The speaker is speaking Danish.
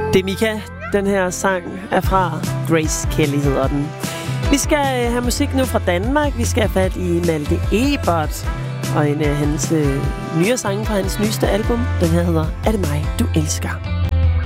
Det er Mika. Den her sang er fra Grace Kelly, hedder den. Vi skal have musik nu fra Danmark. Vi skal have fat i Malte Ebert og en af hans nyere sange fra hans nyeste album. Den her hedder Er det mig, du elsker?